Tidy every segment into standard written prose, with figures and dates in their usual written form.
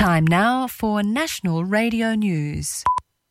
Time now for National Radio News.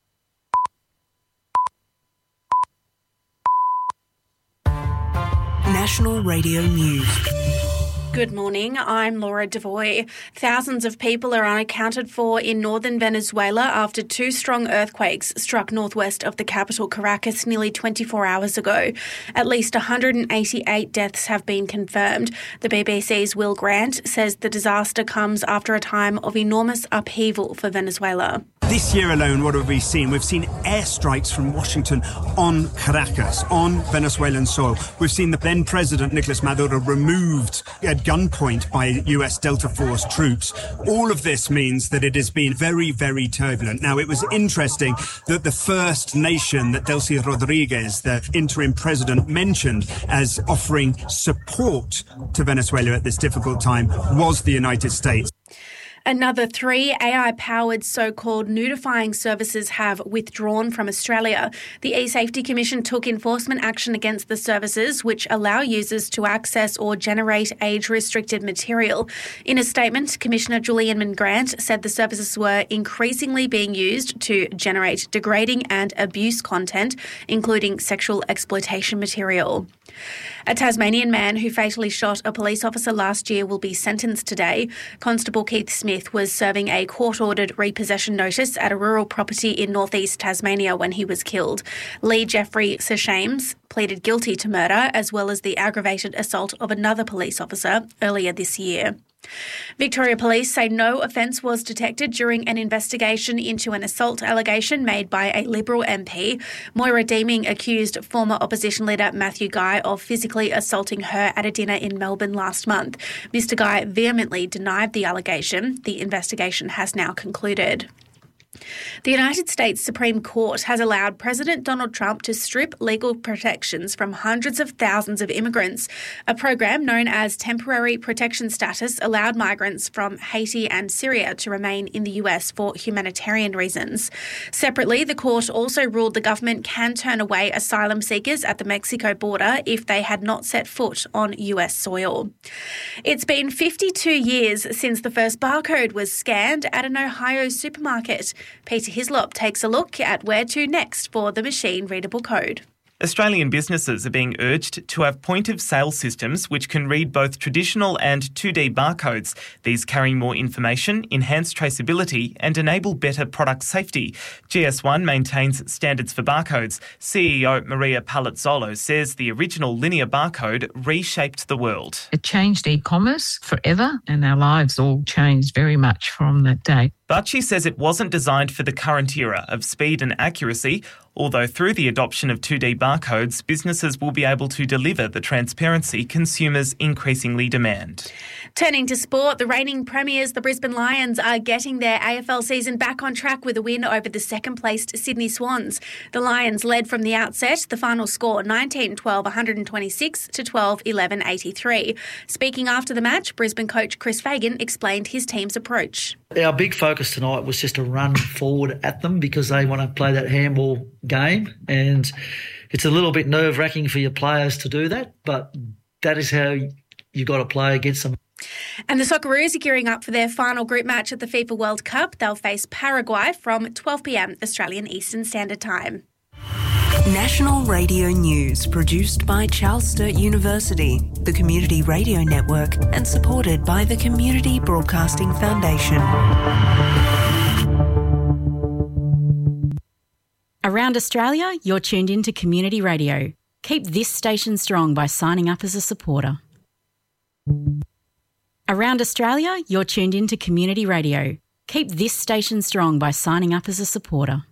National Radio News. Good morning, I'm Laura Devoy. Thousands of people are unaccounted for in northern Venezuela after two strong earthquakes struck northwest of the capital Caracas nearly 24 hours ago. At least 188 deaths have been confirmed. The BBC's Will Grant says the disaster comes after a time of enormous upheaval for Venezuela. This year alone, what have we seen? We've seen airstrikes from Washington on Caracas, on Venezuelan soil. We've seen the then President Nicolas Maduro removed at gunpoint by US Delta Force troops. All of this means that it has been very, very turbulent. Now, it was interesting that the first nation that Delcy Rodriguez, the interim president, mentioned as offering support to Venezuela at this difficult time was the United States. Another 3 AI-powered so-called nudifying services have withdrawn from Australia. The eSafety Commission took enforcement action against the services, which allow users to access or generate age-restricted material. In a statement, Commissioner Julian Mingrant said the services were increasingly being used to generate degrading and abuse content, including sexual exploitation material. A Tasmanian man who fatally shot a police officer last year will be sentenced today. Constable Keith Smith was serving a court-ordered repossession notice at a rural property in northeast Tasmania when he was killed. Lee Jeffrey Seshames pleaded guilty to murder as well as the aggravated assault of another police officer earlier this year. Victoria Police say no offence was detected during an investigation into an assault allegation made by a Liberal MP. Moira Deeming accused former opposition leader Matthew Guy of physically assaulting her at a dinner in Melbourne last month. Mr Guy vehemently denied the allegation. The investigation has now concluded. The United States Supreme Court has allowed President Donald Trump to strip legal protections from hundreds of thousands of immigrants. A program known as Temporary Protection Status allowed migrants from Haiti and Syria to remain in the US for humanitarian reasons. Separately, the court also ruled the government can turn away asylum seekers at the Mexico border if they had not set foot on US soil. It's been 52 years since the first barcode was scanned at an Ohio supermarket. Peter Hislop takes a look at where to next for the machine-readable code. Australian businesses are being urged to have point-of-sale systems which can read both traditional and 2D barcodes. These carry more information, enhance traceability and enable better product safety. GS1 maintains standards for barcodes. CEO Maria Palazzolo says the original linear barcode reshaped the world. It changed e-commerce forever and our lives all changed very much from that day. But she says it wasn't designed for the current era of speed and accuracy, although through the adoption of 2D barcodes, businesses will be able to deliver the transparency consumers increasingly demand. Turning to sport, the reigning premiers, the Brisbane Lions, are getting their AFL season back on track with a win over the second-placed Sydney Swans. The Lions led from the outset, the final score 19-12-126 to 12-11-83. Speaking after the match, Brisbane coach Chris Fagan explained his team's approach. Our big focus tonight was just to run forward at them because they want to play that handball game, and it's a little bit nerve-wracking for your players to do that, but that is how you got to play against them. And the Socceroos are gearing up for their final group match at the FIFA World Cup. They'll face Paraguay from 12 p.m. Australian Eastern Standard Time. National Radio News, produced by Charles Sturt University, the Community Radio Network, and supported by the Community Broadcasting Foundation. Around Australia, you're tuned in to Community Radio. Keep this station strong by signing up as a supporter. Around Australia, you're tuned in to Community Radio. Keep this station strong by signing up as a supporter.